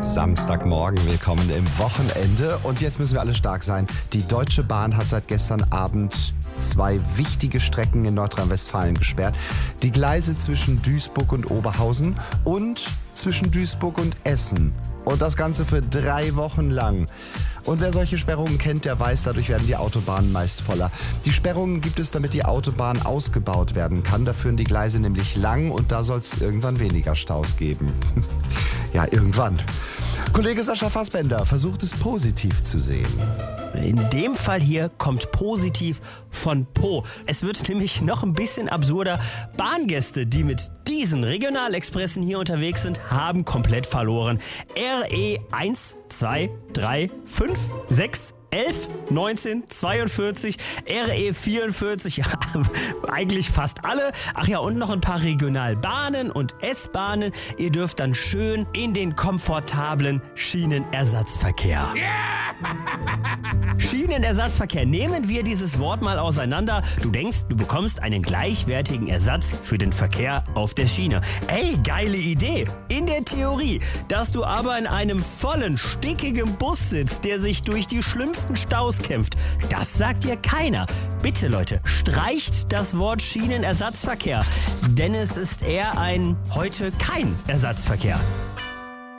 Samstagmorgen, willkommen im Wochenende. Und jetzt müssen wir alle stark sein. Die Deutsche Bahn hat seit gestern Abend 2 wichtige Strecken in Nordrhein-Westfalen gesperrt. Die Gleise zwischen Duisburg und Oberhausen und zwischen Duisburg und Essen. Und das Ganze für 3 Wochen lang. Und wer solche Sperrungen kennt, der weiß, dadurch werden die Autobahnen meist voller. Die Sperrungen gibt es, damit die Autobahn ausgebaut werden kann. Da führen die Gleise nämlich lang und da soll es irgendwann weniger Staus geben. Ja, irgendwann. Kollege Sascha Fassbender versucht es positiv zu sehen. In dem Fall hier kommt positiv von Po. Es wird nämlich noch ein bisschen absurder. Bahngäste, die mit diesen Regionalexpressen hier unterwegs sind, haben komplett verloren. RE 1, 2, 3, 5, 6, 11, 19, 42, RE 44, ja, eigentlich fast alle. Ach ja, und noch ein paar Regionalbahnen und S-Bahnen. Ihr dürft dann schön in den komfortablen Schienenersatzverkehr. Schienenersatzverkehr. Nehmen wir dieses Wort mal auseinander. Du denkst, du bekommst einen gleichwertigen Ersatz für den Verkehr auf der Schiene. Ey, geile Idee. In der Theorie, dass du aber in einem vollen, stickigen Bus sitzt, der sich durch die schlimmsten Staus kämpft. Das sagt dir keiner. Bitte Leute, streicht das Wort Schienenersatzverkehr, denn es ist eher heute kein Ersatzverkehr.